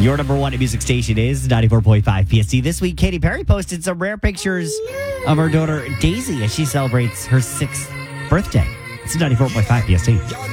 Your number one music station is 94.5 PST. This week, Katy Perry posted some rare pictures of her daughter Daisy as she celebrates her 6th birthday. It's 94.5 PST.